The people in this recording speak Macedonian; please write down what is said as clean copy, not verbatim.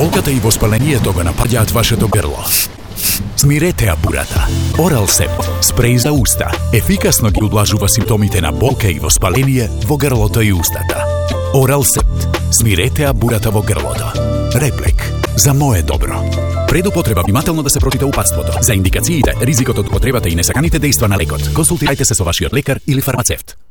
Болката и воспалението го напаѓаат вашето грло. Смиретеа бурата. Орал Септ, спреј за уста, ефикасно ги удлажува симптомите на болка и воспаление во грлото и устата. Орал Септ, смиретеа бурата во грлото. Реплек, за мое добро. Пред употреба внимателно да се прочита упатството. За индикациите, ризикот од употребата и несаканите дејства на лекот, консултирајте се со вашиот лекар или фармацевт.